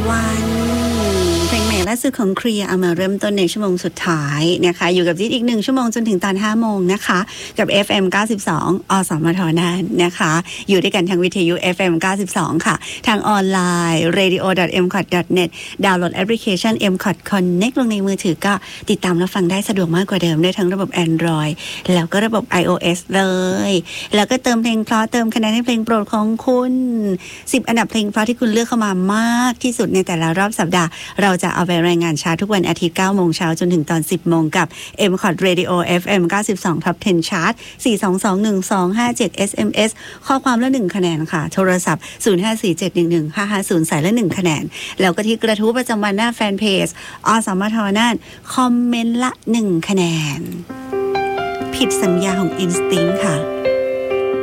วันเพลงใหม่ล่าสุดของเคลียร์เอามาเริ่มต้นในชั่วโมงสุดท้ายนะคะอยู่กับจิ๊ดอีก1ชั่วโมงจนถึงตอน5โมงนะคะกับ FM 92 อสมทน่านนะคะอยู่ด้วยกันทางวิทยุ FM 92 ค่ะทางออนไลน์ radio.mcot.net ดาวน์โหลดแอปพลิเคชัน mcot connect ลงในมือถือก็ติดตามรับฟังได้สะดวกมากกว่าเดิมได้ทั้งระบบ Android แล้วก็ระบบ iOS เลยแล้วก็เติมเพลงเพราะเติมคะแนนให้เพลงโปรดของคุณ10อันดับเพลงเพราะที่คุณเลือกเข้ามามากที่สุดในแต่ละรอบสัปดาห์เราจะเอาไปรายงานชาร์ตทุกวันอาทิตย์9โมงเช้าจนถึงตอน 10 โมงกับ mcot radio fm 92 top 10 chart 4221257 sms ข้อความละ1คะแนนค่ะโทรศัพท์0547115550สายละ1คะแนนแล้วก็ที่กระทู้ประจำวันหน้าแฟนเพจอสมทน่านคอมเมนต์ละ1คะแนนผิดสัญญาของ Instinct ค่ะ